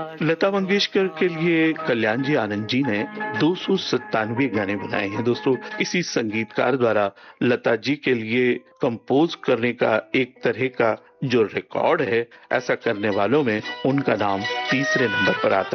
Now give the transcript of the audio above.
लता मंगेशकर के लिए कल्याण जी आनंद जी ने 297 गाने बनाए हैं दोस्तों। इसी संगीतकार द्वारा लता जी के लिए कंपोज करने का एक तरह का जो रिकॉर्ड है, ऐसा करने वालों में उनका नाम तीसरे नंबर पर आता है।